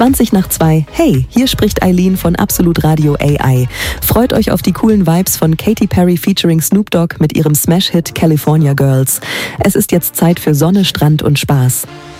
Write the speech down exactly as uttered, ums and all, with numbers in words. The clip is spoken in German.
zwanzig nach zwei. Hey, hier spricht Eileen von Absolut Radio A I. Freut euch auf die coolen Vibes von Katy Perry featuring Snoop Dogg mit ihrem Smash-Hit California Girls. Es ist jetzt Zeit für Sonne, Strand und Spaß.